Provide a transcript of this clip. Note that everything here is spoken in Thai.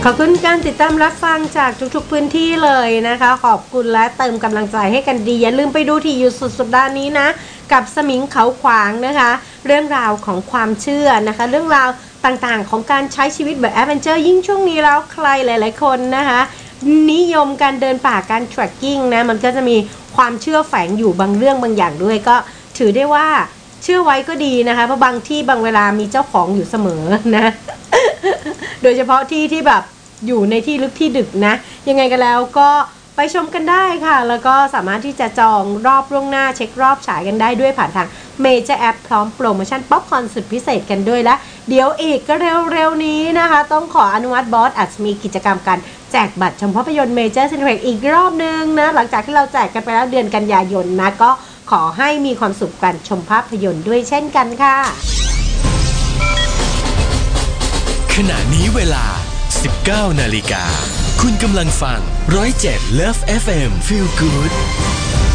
ขอบคุณการติดตามรับฟังจากทุกๆพื้นที่เลยนะคะขอบคุณและเติมกำลังใจให้กันดีอย่าลืมไปดูที่อยู่สุดสัปดาห์นี้นะกับสมิงเขาขวางนะคะเรื่องราวของความเชื่อนะคะเรื่องราวต่างๆของการใช้ชีวิตแบบแอดเวนเจอร์ยิ่งช่วงนี้แล้วใครหลายๆคนนะคะนิยมการเดินป่าการ trekking นะมันก็จะมีความเชื่อแฝงอยู่บางเรื่องบางอย่างด้วยก็ถือได้ว่าเชื่อไว้ก็ดีนะคะเพราะบางที่บางเวลามีเจ้าของอยู่เสมอนะโดยเฉพาะที่ที่แบบอยู่ในที่ลึกที่ดึกนะยังไงกันแล้วก็ไปชมกันได้ค่ะแล้วก็สามารถที่จะจองรอบล่วงหน้าเช็ครอบฉายกันได้ด้วยผ่านทางเมเจอร์แอปพร้อมโปรโมชั่นป๊อปคอร์นสุดพิเศษกันด้วยและเดี๋ยวอีกก็เร็วๆนี้นะคะต้องขออนุมัติบอสอาจจะมีกิจกรรมการแจกบัตรชมภาพยนตร์เมเจอร์ซีนิเพ็กซ์อีกรอบนึงนะหลังจากที่เราแจกกันไปแล้วเดือนกันยายนนะก็ขอให้มีความสุขกันชมภาพยนตร์ด้วยเช่นกันค่ะขณะนี้เวลา 19 นาฬิกาคุณกำลังฟัง107 Love FM Feel Good